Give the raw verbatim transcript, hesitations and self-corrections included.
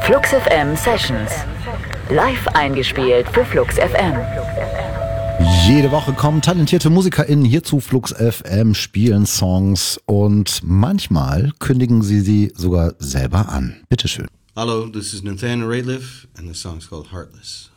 Flux F M Sessions. Live eingespielt für Flux F M. Jede Woche kommen talentierte MusikerInnen hier zu Flux F M, spielen Songs und manchmal kündigen sie sie sogar selber an. Bitteschön. Hello, this is Nathaniel Rateliff and the song is called Heartless.